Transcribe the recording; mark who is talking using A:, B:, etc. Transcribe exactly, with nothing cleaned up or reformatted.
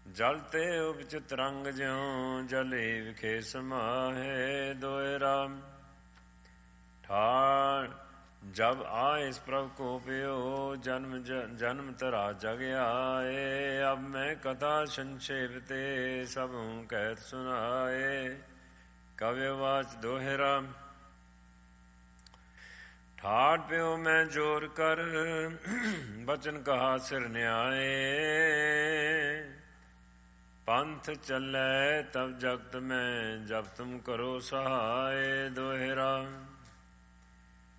A: ਜਲ ਤੇ ਉਪਚਿਤ ਰੰਗ ਜਿਉ ਜਲੇ ਵਿਖੇ ਸਮਾਹੇ। ਦੋਇ ਰਾਮ ਠਾਰ ਜਬ ਆਇ ਇਸ ਪ੍ਰਭ ਕੋ ਪਿਓ ਜਨਮ ਜਨਮ ਤਰਾ ਜਗ ਆਏ। ਅਬ ਮੈਂ ਕਥਾ ਸੰक्षेप ਤੇ ਸਭ ਹੂੰ ਕਹਿਤ ਸੁਨਾਏ। ਕਵਿਵਾਚ ਦੋਹਿਰਾ ਠਾਠ ਪਿਓ ਮੈਂ ਜੋਰ ਕਰ ਬਚਨ ਕਹਾ ਸਿਰ ਨਿਆਏ। ਪੰਥ ਚੱਲੈ ਤਬ ਜਗਤ ਮੈਂ ਜਬ ਤੁਮ ਕਰੋ ਸਹਾਏ। ਦੋਹਿਰਾ